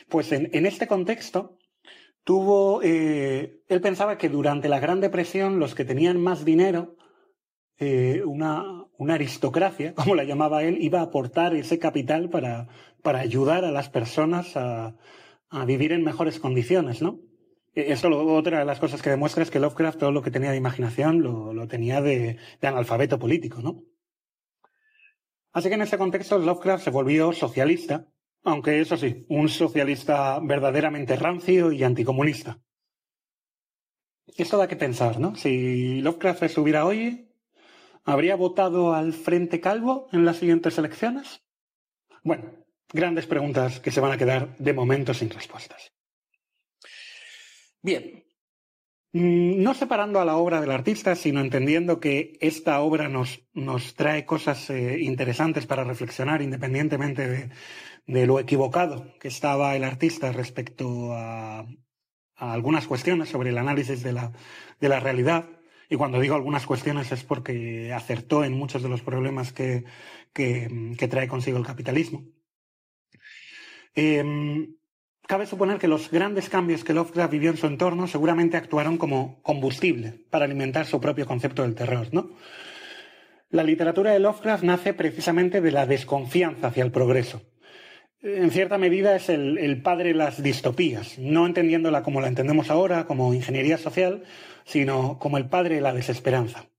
Pues en este contexto él pensaba que durante la Gran Depresión los que tenían más dinero, una aristocracia, como la llamaba él, iba a aportar ese capital para ayudar a las personas a vivir en mejores condiciones, ¿no? Otra de las cosas que demuestra es que Lovecraft todo lo que tenía de imaginación lo tenía de analfabeto político, ¿no? Así que en ese contexto Lovecraft se volvió socialista, aunque eso sí, un socialista verdaderamente rancio y anticomunista. Esto da que pensar, ¿no? Si Lovecraft estuviera hoy, ¿habría votado al Frente Calvo en las siguientes elecciones? Bueno, grandes preguntas que se van a quedar de momento sin respuestas. Bien, no separando a la obra del artista, sino entendiendo que esta obra nos trae cosas interesantes para reflexionar independientemente de lo equivocado que estaba el artista respecto a algunas cuestiones sobre el análisis de la realidad. Y cuando digo algunas cuestiones es porque acertó en muchos de los problemas que trae consigo el capitalismo. Cabe suponer que los grandes cambios que Lovecraft vivió en su entorno seguramente actuaron como combustible para alimentar su propio concepto del terror, ¿no? La literatura de Lovecraft nace precisamente de la desconfianza hacia el progreso. En cierta medida es el padre de las distopías, no entendiéndola como la entendemos ahora, como ingeniería social, sino como el padre de la desesperanza.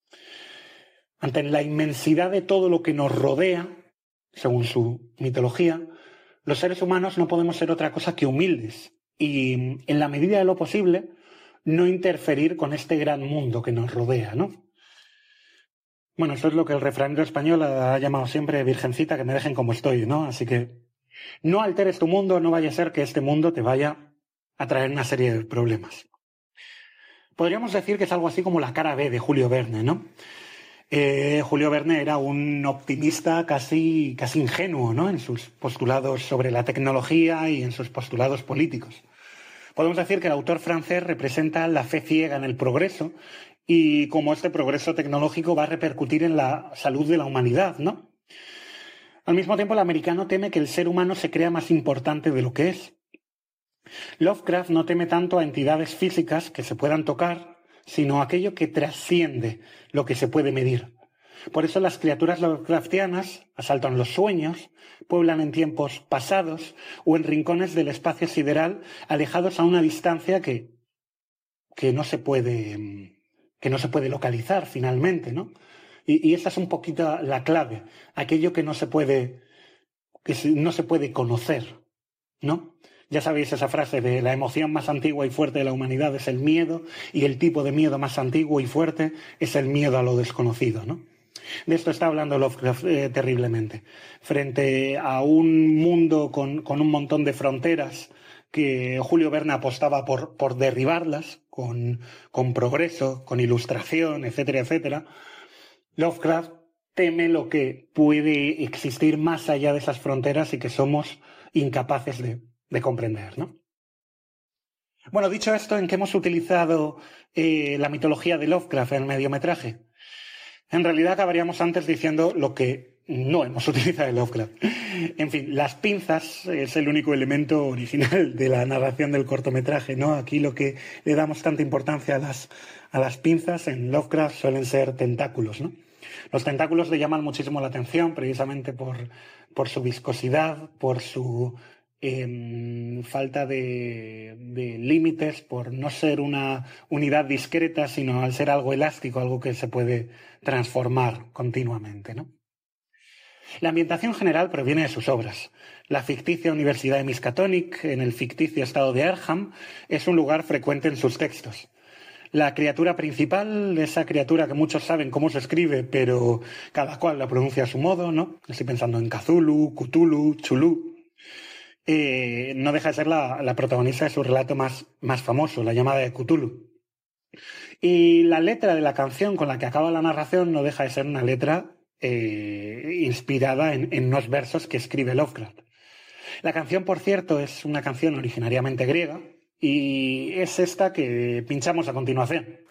Ante la inmensidad de todo lo que nos rodea, según su mitología, los seres humanos no podemos ser otra cosa que humildes y, en la medida de lo posible, no interferir con este gran mundo que nos rodea, ¿no? Bueno, eso es lo que el refranero español ha llamado siempre virgencita, que me dejen como estoy, ¿no? Así que no alteres tu mundo, no vaya a ser que este mundo te vaya a traer una serie de problemas. Podríamos decir que es algo así como la cara B de Julio Verne, ¿no? Julio Verne era un optimista casi ingenuo, ¿no? En sus postulados sobre la tecnología y en sus postulados políticos. Podemos decir que el autor francés representa la fe ciega en el progreso y cómo este progreso tecnológico va a repercutir en la salud de la humanidad, ¿no? Al mismo tiempo, el americano teme que el ser humano se crea más importante de lo que es. Lovecraft no teme tanto a entidades físicas que se puedan tocar, sino a aquello que trasciende lo que se puede medir. Por eso las criaturas Lovecraftianas asaltan los sueños, pueblan en tiempos pasados o en rincones del espacio sideral alejados a una distancia que no se puede localizar finalmente, ¿no? Y esa es un poquito la clave, aquello que no se puede conocer, ¿no? Ya sabéis esa frase de la emoción más antigua y fuerte de la humanidad es el miedo y el tipo de miedo más antiguo y fuerte es el miedo a lo desconocido, ¿no? De esto está hablando Lovecraft terriblemente. Frente a un mundo con un montón de fronteras que Julio Verne apostaba por derribarlas con progreso, con ilustración, etcétera, etcétera, Lovecraft teme lo que puede existir más allá de esas fronteras y que somos incapaces de comprender, ¿no? Bueno, dicho esto, ¿en qué hemos utilizado la mitología de Lovecraft en el mediometraje? En realidad acabaríamos antes diciendo lo que no hemos utilizado de Lovecraft. En fin, las pinzas es el único elemento original de la narración del cortometraje, ¿no? Aquí lo que le damos tanta importancia a las pinzas en Lovecraft suelen ser tentáculos, ¿no? Los tentáculos le llaman muchísimo la atención precisamente por su viscosidad, por su falta de límites, por no ser una unidad discreta, sino al ser algo elástico, algo que se puede transformar continuamente, ¿no? La ambientación general proviene de sus obras. La ficticia Universidad de Miskatonic, en el ficticio estado de Arkham, es un lugar frecuente en sus textos. La criatura principal, esa criatura que muchos saben cómo se escribe, pero cada cual la pronuncia a su modo, ¿no? Estoy pensando en Cthulhu, Cthulhu, Chulú. No deja de ser la protagonista de su relato más famoso, La llamada de Cthulhu. Y la letra de la canción con la que acaba la narración no deja de ser una letra inspirada en unos versos que escribe Lovecraft. La canción, por cierto, es una canción originariamente griega y es esta que pinchamos a continuación.